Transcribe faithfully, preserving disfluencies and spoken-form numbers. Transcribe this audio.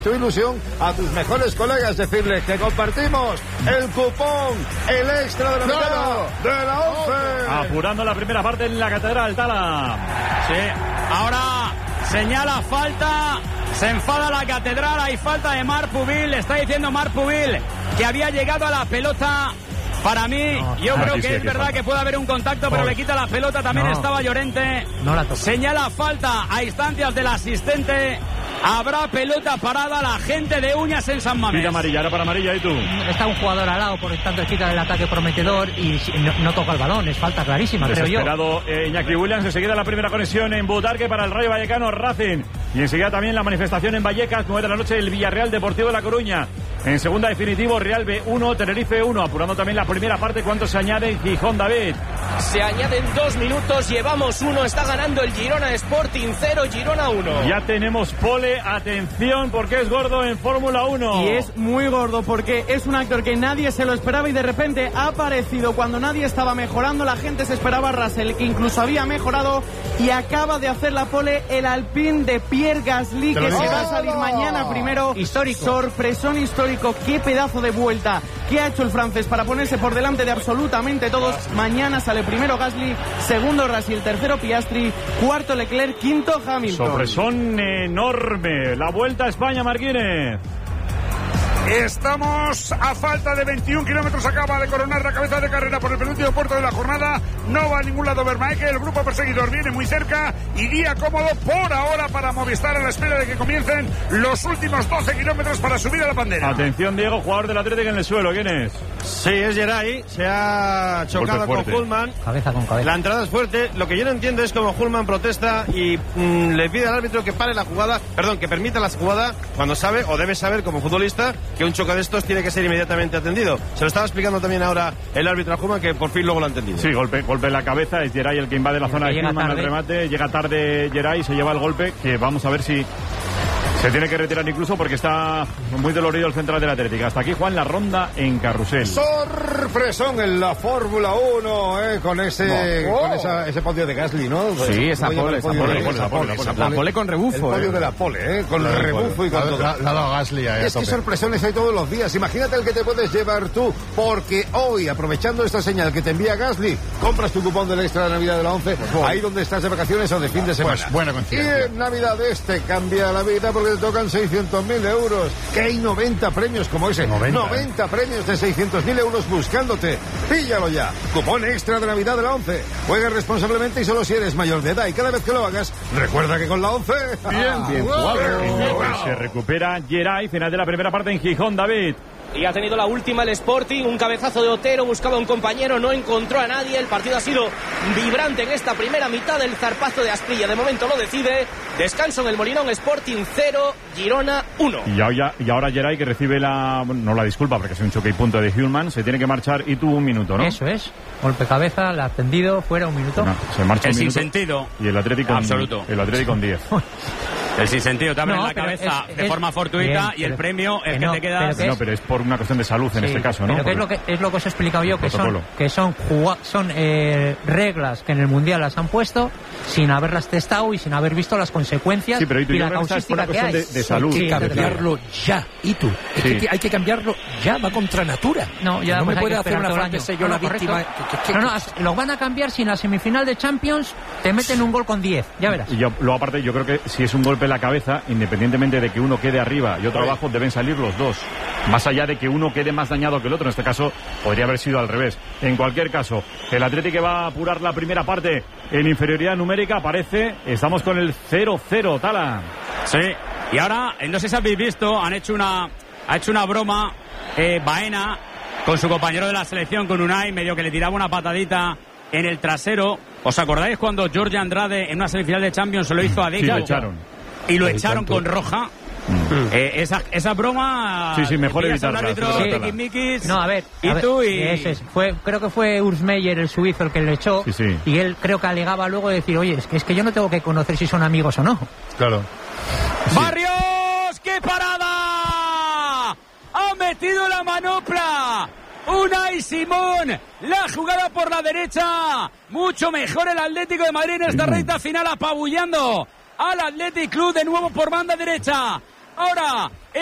Tu ilusión a tus mejores colegas, decirles que compartimos el cupón, el extra de la mitad de la once. Apurando la primera parte en la Catedral, Tala. Sí, ahora señala falta, se enfada la Catedral, hay falta de Marc Pubil, le está diciendo Marc Pubil que había llegado a la pelota. Para mí, no, yo creo que sí, es verdad falta. Que puede haber un contacto, pero oh. le quita la pelota, también no. estaba Llorente. No la toca. Señala falta a instancias del asistente. Habrá pelota parada, la gente de Uñas en San Mamés. Mira amarilla, ahora para amarilla, ¿y tú? Está un jugador al lado, por tanto quita el ataque prometedor y no, no toca el balón, es falta clarísima, creo yo. Desesperado eh, Iñaki Williams, enseguida la primera conexión en Butarque para el Rayo Vallecano Racing. Y enseguida también la manifestación en Vallecas, nueve de la noche, el Villarreal Deportivo de La Coruña. En segunda definitivo, Real B uno, Tenerife uno, apurando también la primera parte. ¿Cuánto se añade en Gijón, David? Se añaden dos minutos, llevamos uno, está ganando el Girona Sporting cero, Girona uno. Ya tenemos pole, atención, porque es gordo en Fórmula uno. Y es muy gordo porque es un actor que nadie se lo esperaba y de repente ha aparecido cuando nadie estaba mejorando. La gente se esperaba a Russell, que incluso había mejorado, y acaba de hacer la pole el Alpine de Pierre Gasly, que se va a salir mañana primero. Histórico. Sorpresón histórico. Qué pedazo de vuelta que ha hecho el francés para ponerse por delante de absolutamente todos. Mañana sale primero Gasly, segundo Russell, tercero Piastri, cuarto Leclerc, quinto Hamilton. Sorpresón enorme. La Vuelta a España, Marquínez. Estamos a falta de veintiún kilómetros, acaba de coronar la cabeza de carrera por el penúltimo puerto de la jornada. No va a ningún lado Vermaeke, el grupo perseguidor viene muy cerca y día cómodo por ahora para Movistar a la espera de que comiencen los últimos doce kilómetros para subir a la bandera. Atención, Diego, jugador del Atlético en el suelo, ¿quién es? Sí, es Geray, se ha chocado con Hullman. Cabeza con cabeza. La entrada es fuerte, lo que yo no entiendo es cómo Hullman protesta y mmm, le pide al árbitro que pare la jugada, perdón, que permita la jugada cuando sabe o debe saber como futbolista que un choque de estos tiene que ser inmediatamente atendido. Se lo estaba explicando también ahora el árbitro a Hullman, que por fin luego lo ha entendido. Sí, golpe, golpe en la cabeza, es Geray el que invade la zona de Hullman al remate, llega tarde Geray, se lleva el golpe, que vamos a ver si se tiene que retirar incluso porque está muy dolorido el central del Atlético. Hasta aquí, Juan, la ronda en carrusel. Sorpresón en la Fórmula uno, eh, con ese no. oh. con esa, ese podio de Gasly, ¿no? Sí, esa pole, esa pole, esa pole, la pole con rebufo. El podio eh. de la pole, eh, con el rebufo y con todo. La ha dado Gasly ahí. Es que sorpresones hay todos los días. Imagínate el que te puedes llevar tú, porque hoy, aprovechando esta señal que te envía Gasly, compras tu cupón del extra de Navidad de la once, pues bueno. ahí donde estás de vacaciones o de fin de semana. Pues buena conciencia. Y en Navidad este cambia la vida porque te tocan seiscientos mil euros. Que hay noventa premios como ese. noventa, noventa premios de seiscientos mil euros buscándote. Píllalo ya. Cupón extra de Navidad de la once. Juega responsablemente y solo si eres mayor de edad. Y cada vez que lo hagas, recuerda que con la once... Bien, bien jugado. Se recupera Geray. Final de la primera parte en Gijón, David. Y ha tenido la última el Sporting, un cabezazo de Otero, buscaba un compañero, no encontró a nadie. El partido ha sido vibrante en esta primera mitad. El zarpazo de Asprilla de momento lo decide. Descanso en el Molinón, Sporting cero, Girona uno. Y ahora, y ahora Geray, que recibe la... no la disculpa porque es un choque y punto de Hullman, se tiene que marchar y tuvo un minuto, ¿no? Eso es, golpe cabeza, la ha tendido, fuera un minuto. No, se marcha el un minuto. sinsentido. Y el Atlético absoluto. El Atlético con diez. El sinsentido te abre no, en la cabeza es, de es, forma fortuita bien, y el pero, premio es que, que no, te quedas... pero no, pero es por una cuestión de salud en sí, este caso, ¿no? Pero que es, lo que, es lo que os he explicado yo, que son, que son, son eh, reglas que en el Mundial las han puesto sin haberlas testado y sin haber visto las consecuencias sí, pero y, tú y y la causística que hay. De, de salud. Hay que cambiarlo ya, y tú. Sí. Es que hay que cambiarlo ya, va contra natura. No, ya no pues me puede hacer una frase yo la víctima. Que, que, que, no, no, lo van a cambiar si en la semifinal de Champions te meten un gol con diez, ya verás. Y yo, luego aparte, yo creo que si es un golpe en la cabeza, independientemente de que uno quede arriba y otro abajo, deben salir los dos. Más allá de que uno quede más dañado que el otro, en este caso podría haber sido al revés. En cualquier caso, el Atlético va a apurar la primera parte en inferioridad numérica, aparece, estamos con el cero cero, Tala. Sí, y ahora, no sé si habéis visto, han hecho una, ha hecho una broma eh, Baena con su compañero de la selección, con Unai, medio que le tiraba una patadita en el trasero. ¿Os acordáis cuando Jorge Andrade en una semifinal de Champions se lo hizo a Deco? Sí, lo echaron. Y lo echaron con roja. Mm. Eh, esa, esa broma. Sí, sí, mejor evitarla. Sí. No, a ver. Y a tú ver, y. Ese es. Fue, creo que fue Urs Meier, el suizo, el que le echó. Sí, sí. Y él creo que alegaba luego de decir, oye, es que, es que yo no tengo que conocer si son amigos o no. Claro. Sí. ¡Barrios! ¡Qué parada! ¡Ha metido la manopla! Unai Simón, la jugada por la derecha. Mucho mejor el Atlético de Madrid en esta recta final, apabullando al Athletic Club de nuevo por banda derecha. ahora